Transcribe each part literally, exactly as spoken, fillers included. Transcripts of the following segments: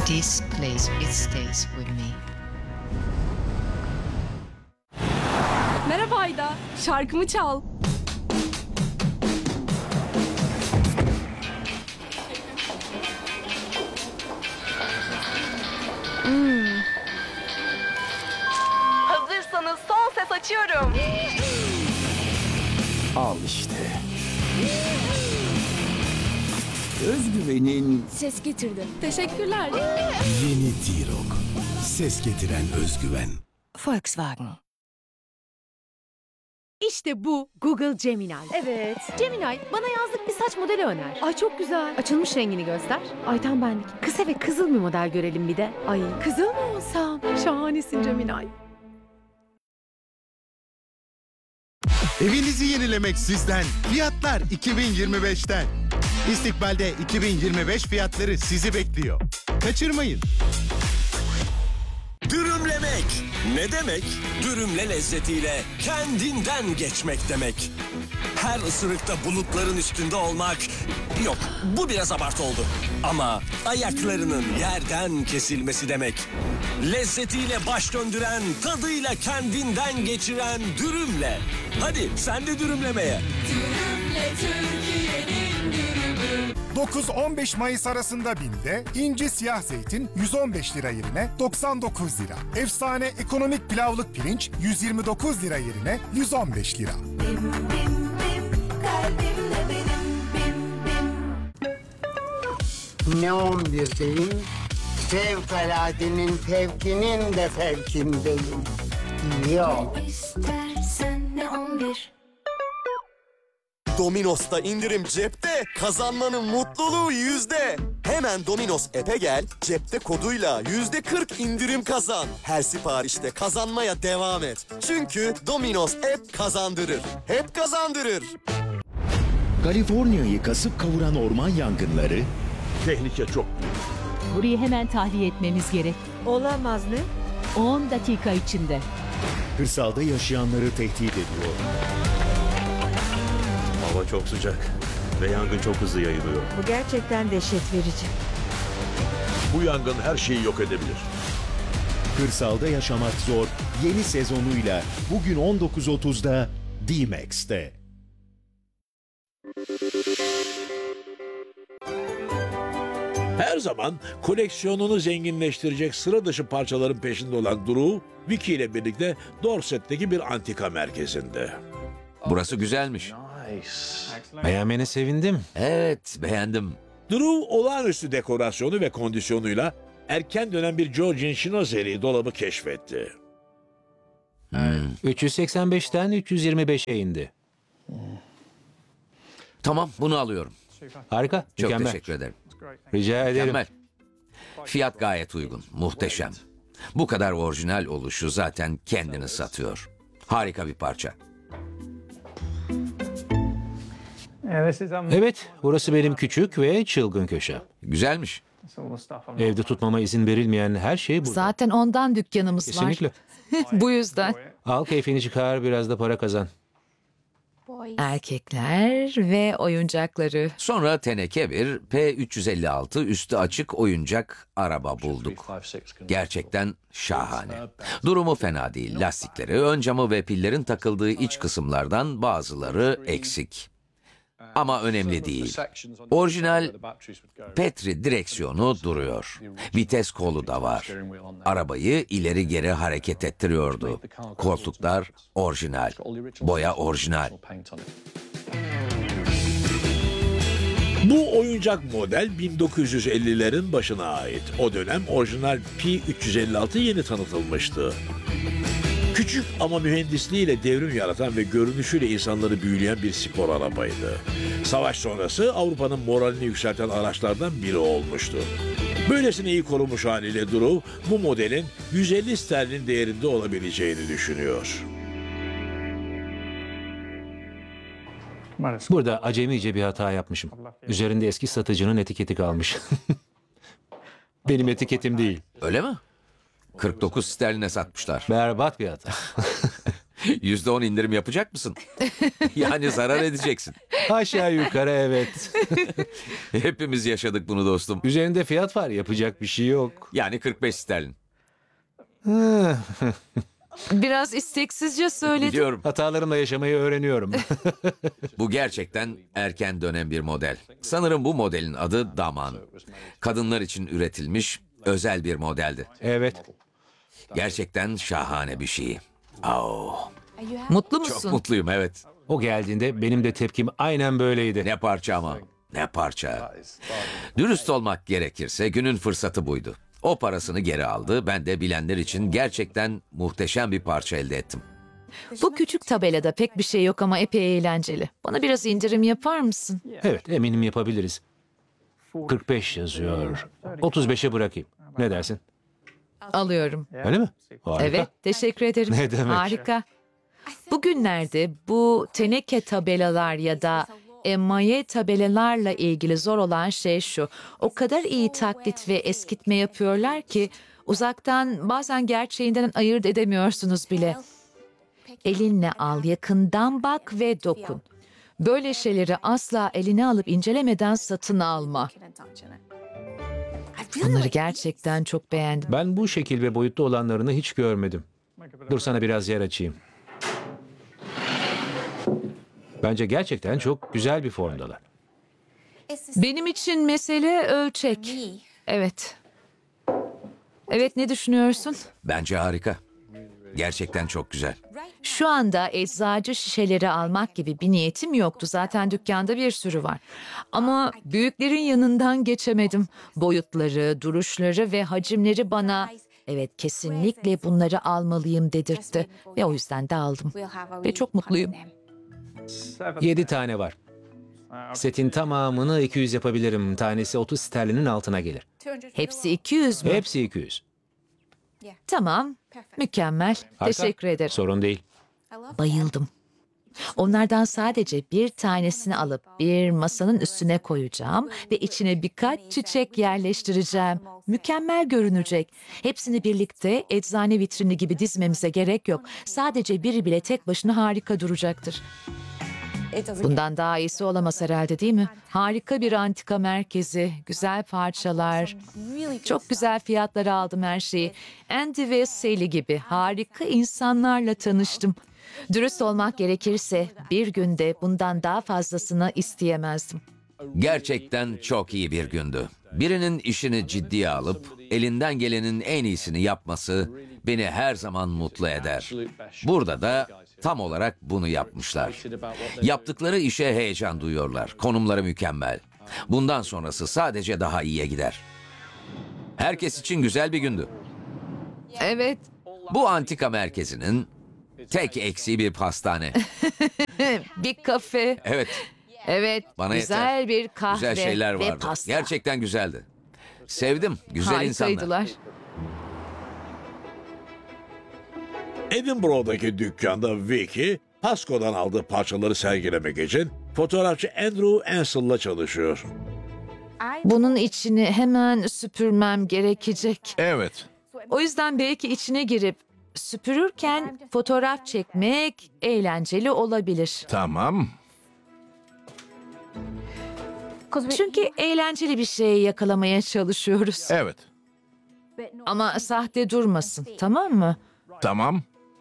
This place, it stays with me. Merhaba Ayda, şarkımı çal. Hmm. Hazırsanız son ses açıyorum. Al işte. Özgüvenin Ses getirdi. Teşekkürler. Yeni T-Roc. Ses getiren özgüven. Volkswagen. İşte bu Google Gemini. Evet. Gemini bana yazlık bir saç modeli öner. Ay çok güzel. Açılmış rengini göster. Ay tam benlik. Kısa ve kızıl bir model görelim bir de. Ay kızıl mı olsam? Şahanesin Gemini. Evinizi yenilemek sizden, fiyatlar iki bin yirmi beşten. İstikbal'de iki bin yirmi beş fiyatları sizi bekliyor. Kaçırmayın. Dürümlemek ne demek? Dürümle lezzetiyle kendinden geçmek demek. Her ısırıkta bulutların üstünde olmak... Yok, bu biraz abartı oldu. Ama ayaklarının yerden kesilmesi demek. Lezzetiyle baş döndüren, tadıyla kendinden geçiren dürümle. Hadi sen de dürümlemeye. dokuz on beş Mayıs arasında BİM'de inci siyah zeytin yüz on beş lira yerine doksan dokuz lira. Efsane ekonomik pilavlık pirinç yüz yirmi dokuz lira yerine yüz on beş lira. Ne on birdeyim? Fevkaladenin fevkinin de fevkindeyim. Yok. İstersen ne on bir. Domino's'ta indirim cepte, kazanmanın mutluluğu yüzde. Hemen Domino's app'e gel, cepte koduyla yüzde kırk indirim kazan. Her siparişte kazanmaya devam et. Çünkü Domino's app kazandırır. Hep kazandırır. Kaliforniya'yı kasıp kavuran orman yangınları tehlike çok büyük. Burayı hemen tahliye etmemiz gerek. Olamaz ne? on dakika içinde. kırsalda yaşayanları tehdit ediyor. Hava çok sıcak ve yangın çok hızlı yayılıyor. Bu gerçekten dehşet verici. Bu yangın her şeyi yok edebilir. Kırsalda yaşamak zor yeni sezonuyla bugün on dokuz otuzda D-Max'te. Her zaman koleksiyonunu zenginleştirecek sıra dışı parçaların peşinde olan Drew, Vicky ile birlikte Dorset'teki bir antika merkezinde. Burası güzelmiş. Beğenmene sevindim. Evet, beğendim. Drew olağanüstü dekorasyonu ve kondisyonuyla erken dönem bir Georgian Schnozeri dolabı keşfetti. Hmm. üç yüz seksen beşten üç yüz yirmi beşe indi. Tamam, bunu alıyorum. Harika, Çok mükemmel. teşekkür ederim. Rica ederim. Mükemmel. Fiyat gayet uygun, muhteşem. Bu kadar orijinal oluşu zaten kendini satıyor. Harika bir parça. Evet, burası benim küçük ve çılgın köşem. Güzelmiş. Evde tutmama izin verilmeyen her şey burada. Zaten ondan dükkanımız Kesinlikle. var. Bu yüzden. Al keyfini çıkar, biraz da para kazan. Erkekler ve oyuncakları. Sonra teneke bir P üç yüz elli altı üstü açık oyuncak araba bulduk. Gerçekten şahane. Durumu fena değil. Lastikleri, ön camı ve pillerin takıldığı iç kısımlardan bazıları eksik. Ama önemli değil. Orijinal Petri direksiyonu duruyor. Vites kolu da var. Arabayı ileri geri hareket ettiriyordu. Koltuklar orijinal. Boya orijinal. Bu oyuncak model bin dokuz yüz ellilerin başına ait. O dönem orijinal P üç yüz elli altı yeni tanıtılmıştı. Küçük ama mühendisliğiyle devrim yaratan ve görünüşüyle insanları büyüleyen bir spor arabaydı. Savaş sonrası Avrupa'nın moralini yükselten araçlardan biri olmuştu. Böylesine iyi korunmuş haliyle Drew, bu modelin yüz elli sterlin değerinde olabileceğini düşünüyor. Burada acemice bir hata yapmışım. Üzerinde eski satıcının etiketi kalmış. Benim etiketim değil. Öyle mi? kırk dokuz sterline satmışlar. Berbat bir hata. yüzde on indirim yapacak mısın? Yani zarar edeceksin. Aşağı yukarı evet. Hepimiz yaşadık bunu dostum. Üzerinde fiyat var, yapacak bir şey yok. Yani kırk beş sterlin. Biraz isteksizce söyledim. Biliyorum. Hatalarımla yaşamayı öğreniyorum. Bu gerçekten erken dönem bir model. Sanırım bu modelin adı Daman. Kadınlar için üretilmiş özel bir modeldi. Evet. Gerçekten şahane bir şey. Oh. Mutlu musun? Çok mutluyum, evet. O geldiğinde benim de tepkim aynen böyleydi. Ne parça ama. Ne parça. Dürüst olmak gerekirse günün fırsatı buydu. O parasını geri aldı. Ben de bilenler için gerçekten muhteşem bir parça elde ettim. Bu küçük tabelada pek bir şey yok ama epey eğlenceli. Bana biraz indirim yapar mısın? Evet, eminim yapabiliriz. kırk beş yazıyor. otuz beşe bırakayım. Ne dersin? Alıyorum. Öyle mi? Harika. Evet, teşekkür ederim. Ne demek? Harika. Bugünlerde bu teneke tabelalar ya da emaye tabelalarla ilgili zor olan şey şu. O kadar iyi taklit ve eskitme yapıyorlar ki uzaktan bazen gerçeğinden ayırt edemiyorsunuz bile. Elinle al, yakından bak ve dokun. Böyle şeyleri asla eline alıp incelemeden satın alma. Bunları gerçekten çok beğendim. Ben bu şekil ve boyutta olanlarını hiç görmedim. Dur sana biraz yer açayım. Bence gerçekten çok güzel bir formdalar. Benim için mesele ölçek. Evet. Evet, ne düşünüyorsun? Bence harika. Gerçekten çok güzel. Şu anda eczacı şişeleri almak gibi bir niyetim yoktu. Zaten dükkanda bir sürü var. Ama büyüklerin yanından geçemedim. Boyutları, duruşları ve hacimleri bana evet kesinlikle bunları almalıyım dedirtti. Ve o yüzden de aldım. Ve çok mutluyum. Yedi tane var. Setin tamamını iki yüz yapabilirim. Tanesi otuz sterlinin altına gelir. Hepsi iki yüz mü? Hepsi iki yüz. Tamam. Mükemmel. Harika. Teşekkür ederim. Sorun değil. Bayıldım. Onlardan sadece bir tanesini alıp bir masanın üstüne koyacağım ve içine birkaç çiçek yerleştireceğim. Mükemmel görünecek. Hepsini birlikte eczane vitrini gibi dizmemize gerek yok. Sadece biri bile tek başına harika duracaktır. Bundan daha iyisi olamaz herhalde, değil mi? Harika bir antika merkezi, güzel parçalar, çok güzel fiyatlara aldım her şeyi. Andy ve Sally gibi harika insanlarla tanıştım. Dürüst olmak gerekirse bir günde bundan daha fazlasını isteyemezdim. Gerçekten çok iyi bir gündü. Birinin işini ciddiye alıp elinden gelenin en iyisini yapması beni her zaman mutlu eder. Burada da tam olarak bunu yapmışlar. Yaptıkları işe heyecan duyuyorlar. Konumları mükemmel. Bundan sonrası sadece daha iyiye gider. Herkes için güzel bir gündü. Evet. Bu antika merkezinin tek eksiği bir pastane. Bir kafe. Evet. Evet. Bana güzel yeter. bir kahve Güzel şeyler ve vardı. pasta. Gerçekten güzeldi. Sevdim. Güzel insanlar. Harikaydılar. Edinburgh'daki dükkanda Vicky, Pasco'dan aldığı parçaları sergilemek için fotoğrafçı Andrew Ansell'la çalışıyor. Bunun içini hemen süpürmem gerekecek. Evet. O yüzden belki içine girip süpürürken fotoğraf çekmek eğlenceli olabilir. Tamam. Çünkü eğlenceli bir şey yakalamaya çalışıyoruz. Evet. Ama sahte durmasın, tamam mı? Tamam.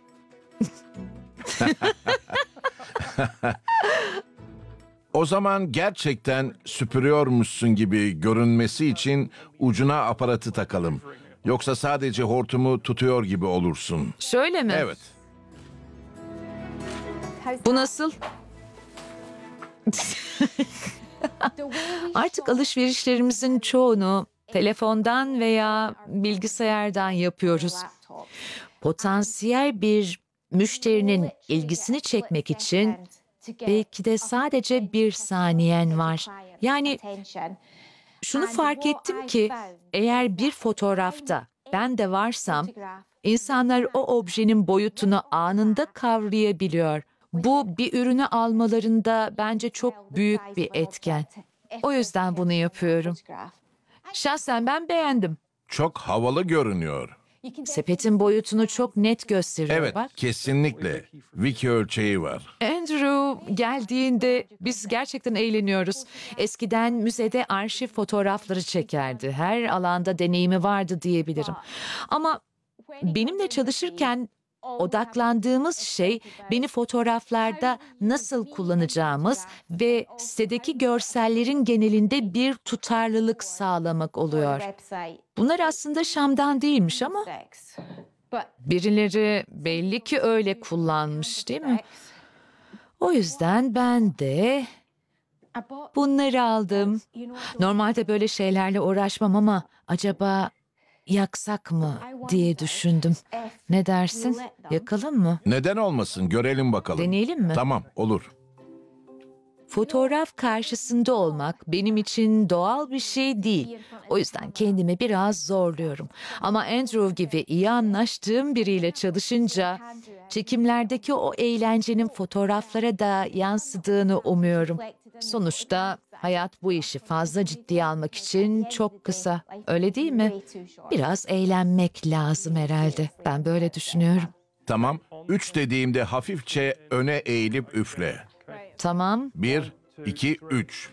O zaman gerçekten süpürüyormuşsun gibi görünmesi için ucuna aparatı takalım. Yoksa sadece hortumu tutuyor gibi olursun. Şöyle mi? Evet. Bu nasıl? Artık alışverişlerimizin çoğunu telefondan veya bilgisayardan yapıyoruz. Potansiyel bir müşterinin ilgisini çekmek için belki de sadece bir saniyen var. Yani şunu fark ettim ki eğer bir fotoğrafta ben de varsam insanlar o objenin boyutunu anında kavrayabiliyor. Bu bir ürünü almalarında bence çok büyük bir etken. O yüzden bunu yapıyorum. Şahsen ben beğendim. Çok havalı görünüyor. Sepetin boyutunu çok net gösteriyor Evet, bak. kesinlikle. Wiki ölçeği var. Andrew geldiğinde biz gerçekten eğleniyoruz. Eskiden müzede arşiv fotoğrafları çekerdi. Her alanda deneyimi vardı diyebilirim. Ama benimle çalışırken odaklandığımız şey beni fotoğraflarda nasıl kullanacağımız ve sitedeki görsellerin genelinde bir tutarlılık sağlamak oluyor. Bunlar aslında Şam'dan değilmiş ama birileri belli ki öyle kullanmış, değil mi? O yüzden ben de bunları aldım. Normalde böyle şeylerle uğraşmam ama acaba yaksak mı diye düşündüm. Ne dersin? Yakalım mı? Neden olmasın? Görelim bakalım. Deneyelim mi? Tamam, olur. Fotoğraf karşısında olmak benim için doğal bir şey değil. O yüzden kendimi biraz zorluyorum. Ama Andrew gibi iyi anlaştığım biriyle çalışınca çekimlerdeki o eğlencenin fotoğraflara da yansıdığını umuyorum. Sonuçta hayat bu işi fazla ciddiye almak için çok kısa. Öyle değil mi? Biraz eğlenmek lazım herhalde. Ben böyle düşünüyorum. Tamam. Üç dediğimde hafifçe öne eğilip üfle. Tamam. Bir, iki, üç.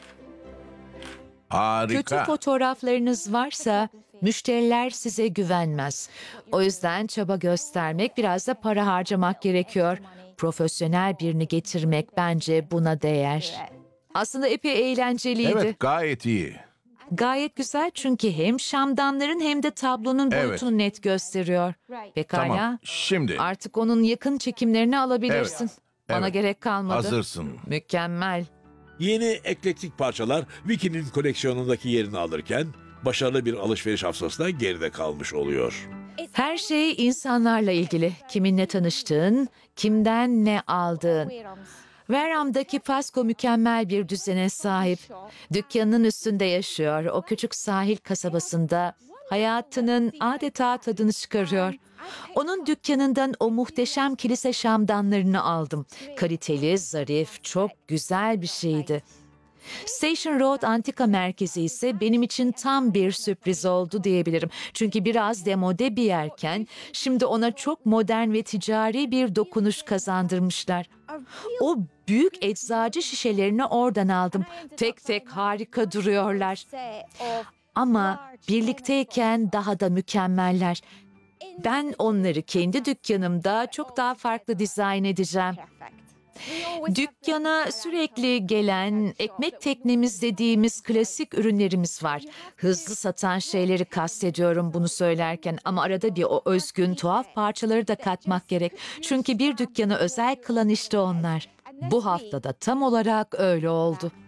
Harika. Kötü fotoğraflarınız varsa müşteriler size güvenmez. O yüzden çaba göstermek, biraz da para harcamak gerekiyor. Profesyonel birini getirmek bence buna değer. Aslında epey eğlenceliydi. Evet, gayet iyi. Gayet güzel çünkü hem şamdanların hem de tablonun Evet. boyutunu net gösteriyor. Pekala. Tamam, şimdi. Artık onun yakın çekimlerini alabilirsin. Evet, Bana evet. gerek kalmadı. Hazırsın. Mükemmel. Yeni eklektik parçalar Wiki'nin koleksiyonundaki yerini alırken başarılı bir alışveriş haftasına geride kalmış oluyor. Her şey insanlarla ilgili. Kiminle tanıştığın, kimden ne aldığın. Veram'daki Pasko mükemmel bir düzene sahip. Dükkanının üstünde yaşıyor. O küçük sahil kasabasında hayatının adeta tadını çıkarıyor. Onun dükkanından o muhteşem kilise şamdanlarını aldım. Kaliteli, zarif, çok güzel bir şeydi. Station Road Antika Merkezi ise benim için tam bir sürpriz oldu diyebilirim. Çünkü biraz demode bir yerken şimdi ona çok modern ve ticari bir dokunuş kazandırmışlar. O büyük eczacı şişelerini oradan aldım. Tek tek harika duruyorlar. Ama birlikteyken daha da mükemmeller. Ben onları kendi dükkanımda çok daha farklı dizayn edeceğim. Dükkana sürekli gelen ekmek teknemiz dediğimiz klasik ürünlerimiz var. Hızlı satan şeyleri kastediyorum bunu söylerken ama arada bir o özgün tuhaf parçaları da katmak gerek. Çünkü bir dükkanı özel kılan işte onlar. Bu haftada tam olarak öyle oldu.